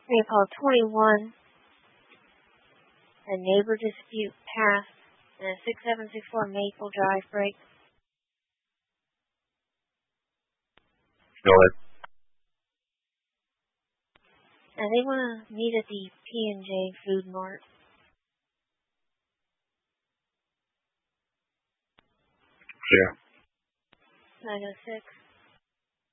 Recall 21, a neighbor dispute passed, and a 6764 Maple Drive break. Go ahead. And they want to meet at the P&J Food Mart. Clear. 906.